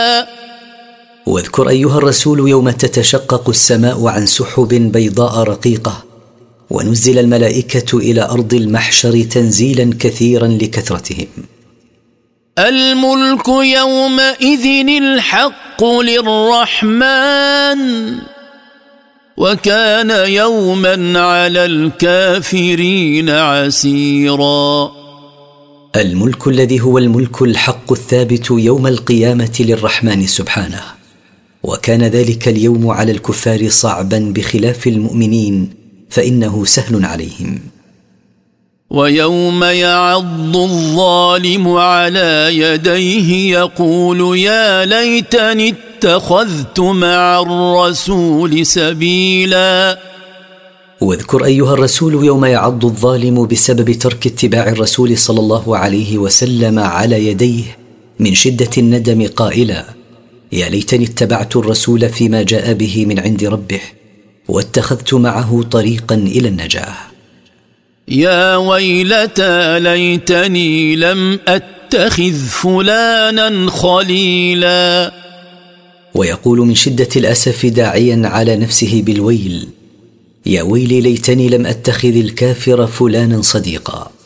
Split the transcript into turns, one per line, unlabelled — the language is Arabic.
واذكر أيها الرسول يوم تتشقق السماء عن سحب بيضاء رقيقة، ونزل الملائكة إلى أرض المحشر تنزيلا كثيرا لكثرتهم.
الملك يومئذ الحق للرحمن، وكان يوما على الكافرين عسيرا.
الملك الذي هو الملك الحق الثابت يوم القيامة للرحمن سبحانه، وكان ذلك اليوم على الكفار صعبا بخلاف المؤمنين فإنه سهل عليهم.
ويوم يعض الظالم على يديه يقول يا ليتني اتخذت مع الرسول سبيلا.
واذكر أيها الرسول يوم يعض الظالم بسبب ترك اتباع الرسول صلى الله عليه وسلم على يديه من شدة الندم قائلا يا ليتني اتبعت الرسول فيما جاء به من عند ربه واتخذت معه طريقا إلى النجاة.
يا ويلتى ليتني لم أتخذ فلانا خليلا.
ويقول من شدة الأسف داعيا على نفسه بالويل يا ويلي ليتني لم أتخذ الكافر فلانا صديقا.